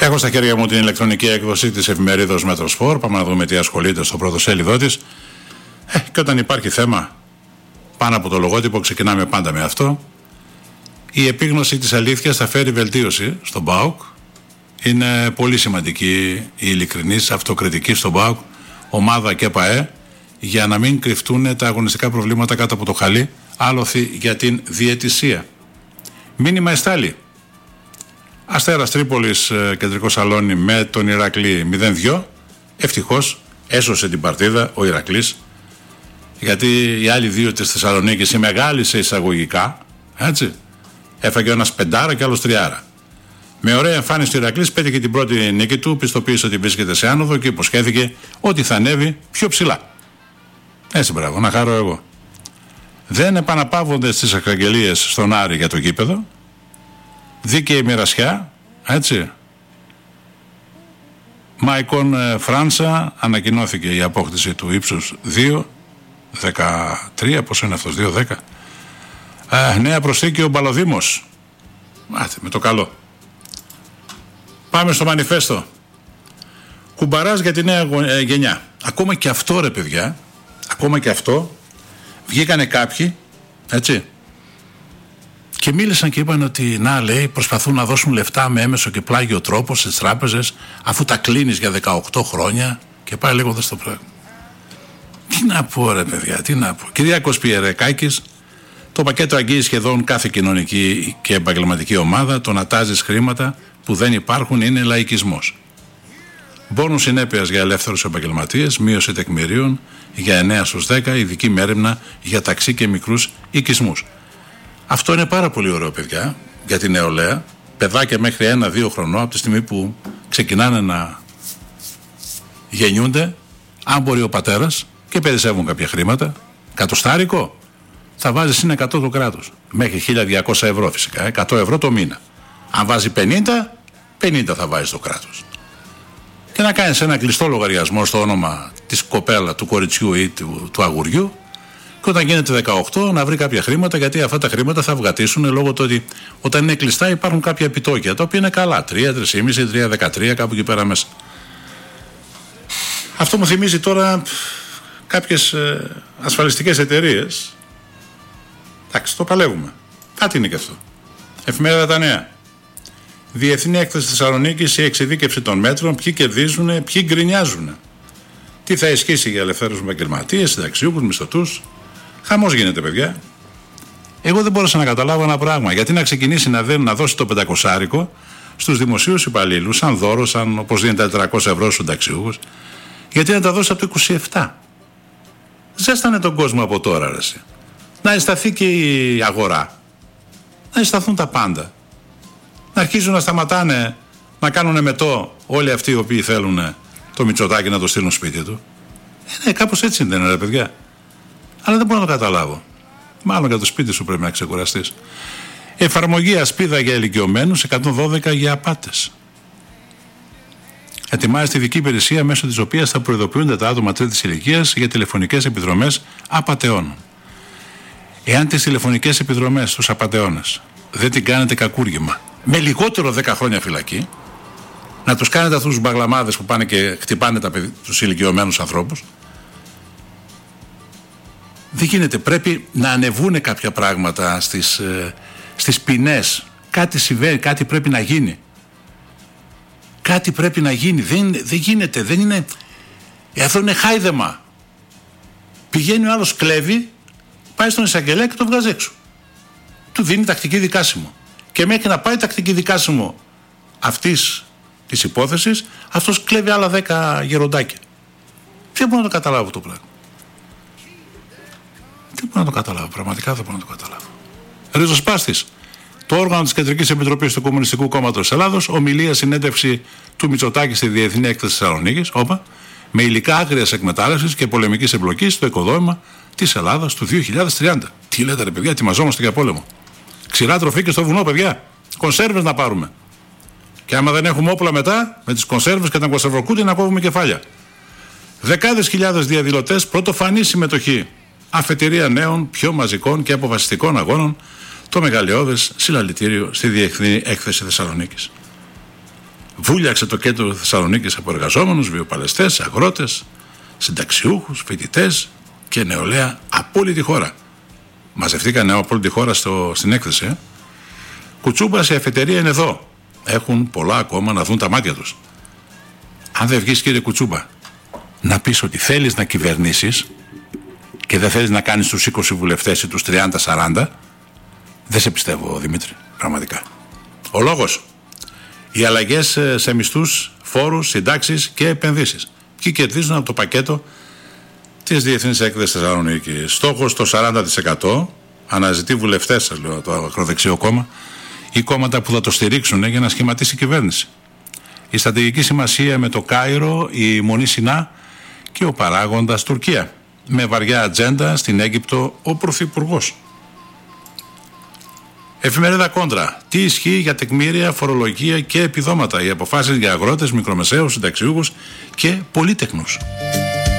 Έχω στα χέρια μου την ηλεκτρονική έκδοση της εφημερίδας Μέτροσπορ. Πάμε να δούμε τι ασχολείται στο πρωτοσέλιδό της. Και όταν υπάρχει θέμα πάνω από το λογότυπο, ξεκινάμε πάντα με αυτό. Η επίγνωση της αλήθειας θα φέρει βελτίωση στον ΠΑΟΚ. Είναι πολύ σημαντική η ειλικρινής αυτοκριτική στον ΠΑΟΚ, ομάδα και ΠΑΕ, για να μην κρυφτούν τα αγωνιστικά προβλήματα κάτω από το χαλί, άλοθη για την διαιτησία. Μήνυμα εστάλει. Αστέρας Τρίπολης, κεντρικό σαλόνι με τον Ηρακλή 0-2. Ευτυχώς έσωσε την παρτίδα ο Ηρακλής, γιατί οι άλλοι δύο της Θεσσαλονίκης, οι μεγάλοι σε εισαγωγικά, έτσι, έφαγε ο ένας πεντάρα και άλλος τριάρα. Με ωραία εμφάνιση του Ηρακλής πέτυχε την πρώτη νίκη του, πιστοποίησε ότι βρίσκεται σε άνοδο και υποσχέθηκε ότι θα ανέβει πιο ψηλά. Έτσι, μπράβο, να χαρώ εγώ. Δεν επαναπαύονται στις εξαγγελίες στον Άρη για το γήπεδο. Δίκαιη μοιρασιά, έτσι. Μάικον Φράνσα, ανακοινώθηκε η απόκτηση του ύψους 2,13, πόσο είναι αυτός, 2,10. Νέα προσθήκη ο Μπαλοδήμος. Με το καλό. Πάμε στο μανιφέστο. Κουμπαράς για τη νέα γενιά. Ακόμα και αυτό, ρε παιδιά, ακόμα και αυτό, βγήκανε κάποιοι, έτσι, και μίλησαν και είπαν ότι, να, λέει, προσπαθούν να δώσουν λεφτά με έμεσο και πλάγιο τρόπο στις τράπεζες, αφού τα κλείνεις για 18 χρόνια και πάει λέγοντας το πράγμα. Τι να πω, ρε παιδιά, τι να πω. Κυριάκος Πιερεκάκης, το πακέτο αγγίζει σχεδόν κάθε κοινωνική και επαγγελματική ομάδα. Το να τάζεις χρήματα που δεν υπάρχουν είναι λαϊκισμός. Μπόνους συνέπειας για ελεύθερους επαγγελματίες, μείωση τεκμηρίων για 9 στους 10, ειδική μέρημνα για ταξί και μικρούς οικισμούς. Αυτό είναι πάρα πολύ ωραίο, παιδιά, για την νεολαία. Παιδάκια μέχρι 1-2 χρονών, από τη στιγμή που ξεκινάνε να γεννιούνται, αν μπορεί ο πατέρας και περισσεύουν κάποια χρήματα, κατοστάρικο, θα βάζει συν 100 το κράτος. Μέχρι 1.200 ευρώ φυσικά, 100 ευρώ το μήνα. Αν βάζει 50, 50 θα βάζει το κράτος. Και να κάνεις ένα κλειστό λογαριασμό στο όνομα της κοπέλα, του κοριτσιού ή του αγουριού, και όταν γίνεται 18 να βρει κάποια χρήματα, γιατί αυτά τα χρήματα θα βγατήσουν λόγω του ότι όταν είναι κλειστά υπάρχουν κάποια επιτόκια, τα οποία είναι καλά, 3, 3,5, 3,13, κάπου εκεί πέρα μέσα. Αυτό μου θυμίζει τώρα κάποιες ασφαλιστικές εταιρείες. Εντάξει, το παλεύουμε. Κάτι είναι και αυτό. Εφημερίδα Τα Νέα. Διεθνή έκθεση Θεσσαλονίκης, η εξειδίκευση των μέτρων, ποιοι κερδίζουν, ποιοι γκρινιάζουν. Τι θα ισχύσει για ελευθέρους επαγγελματίες, συνταξιούχους, μισθωτούς. Χαμός γίνεται, παιδιά. Εγώ δεν μπόρεσα να καταλάβω ένα πράγμα. Γιατί να ξεκινήσει να δώσει το 500 στους δημοσίους υπαλλήλους, σαν δώρο, σαν όπως δίνει τα 400 ευρώ στους συνταξιούχους, γιατί να τα δώσει από το 27. Ζέστανε τον κόσμο από τώρα, ρε. Να εισταθεί και η αγορά. Να εισταθούν τα πάντα. Να αρχίζουν να σταματάνε να κάνουν μετό όλοι αυτοί οι οποίοι θέλουν το Μητσοτάκη να το στείλουν σπίτι του. Ναι, κάπως έτσι δεν είναι, ρε παιδιά. Αλλά δεν μπορώ να το καταλάβω. Μάλλον για το σπίτι σου πρέπει να ξεκουραστείς. Εφαρμογή ασπίδα για ηλικιωμένους, 112 για απάτες. Ετοιμάζεται ειδική υπηρεσία μέσω της οποίας θα προειδοποιούνται τα άτομα τρίτης ηλικίας για τηλεφωνικές επιδρομές απατεών. Εάν τις τηλεφωνικές επιδρομές στους απατεώνες δεν την κάνετε κακούργημα, με λιγότερο 10 χρόνια φυλακή, να τους κάνετε αυτούς τους μπαγλαμάδες που πάνε και χτυπάνε τους ηλικιωμένους ανθρώπους, δεν γίνεται. Πρέπει να ανεβούν κάποια πράγματα στις ποινές. Κάτι συμβαίνει, κάτι πρέπει να γίνει. Κάτι πρέπει να γίνει. Δεν γίνεται, δεν είναι. Αυτό είναι χάιδεμα. Πηγαίνει ο άλλος, κλέβει, πάει στον εισαγγελέα και το βγάζει έξω. Του δίνει τακτική δικάσιμο. Και μέχρι να πάει τακτική δικάσιμο αυτής της υπόθεσης, αυτός κλέβει άλλα 10 γεροντάκια. Δεν μπορώ να το καταλάβω το πράγμα. Δεν μπορώ να το καταλάβω, πραγματικά δεν μπορώ να το καταλάβω. Ριζοσπάστης. Το όργανο της Κεντρικής Επιτροπής του Κομμουνιστικού Κόμματος της Ελλάδος, ομιλία συνέντευξη του Μητσοτάκη στη Διεθνή Έκθεση Θεσσαλονίκης, με υλικά άγριας εκμετάλλευσης και πολεμικής εμπλοκής στο οικοδόμημα της Ελλάδας του 2030. Τι λέτε, ρε παιδιά, ετοιμαζόμαστε για πόλεμο. Ξηρά τροφή και στο βουνό, παιδιά. Κονσέρβες να πάρουμε. Και άμα δεν έχουμε όπλα μετά, με τις κονσέρβες και τα κονσερβοκούτια να κόβουμε κεφάλια. Δεκάδες χιλιάδες διαδηλωτές, πρωτοφανή συμμετοχή. Αφετηρία νέων, πιο μαζικών και αποφασιστικών αγώνων, το μεγαλειώδες συλλαλητήριο στη Διεθνή Έκθεση Θεσσαλονίκης. Βούλιαξε το κέντρο Θεσσαλονίκης από εργαζόμενους, βιοπαλαιστές, αγρότες, συνταξιούχους, φοιτητές και νεολαία από όλη τη χώρα. Μαζευτήκαν από όλη τη χώρα στην έκθεση. Κουτσούμπας, η αφετηρία είναι εδώ. Έχουν πολλά ακόμα να δουν τα μάτια τους. Αν δεν βγεις, κύριε Κουτσούμπα, να πεις ότι θέλεις να κυβερνήσεις και δεν θέλεις να κάνεις τους 20 βουλευτές ή τους 30-40, δεν σε πιστεύω, Δημήτρη, πραγματικά. Ο λόγος, οι αλλαγές σε μισθούς, φόρους, συντάξεις και επενδύσεις. Ποιοι κερδίζουν από το πακέτο της Διεθνής Έκθεσης Θεσσαλονίκης. Στόχος το 40%, αναζητεί βουλευτές, σας λέω, το ακροδεξιό κόμμα, ή κόμματα που θα το στηρίξουν για να σχηματίσει η κυβέρνηση. Η στρατηγική σημασία με το Κάιρο, η Μονή Σινά και ο παράγοντας Τουρκία. Με βαριά ατζέντα στην Αίγυπτο ο Πρωθυπουργός. Εφημερίδα Κόντρα. Τι ισχύει για τεκμήρια, φορολογία και επιδόματα. Οι αποφάσεις για αγρότες, μικρομεσαίους, συνταξιούχους και πολύτεκνους.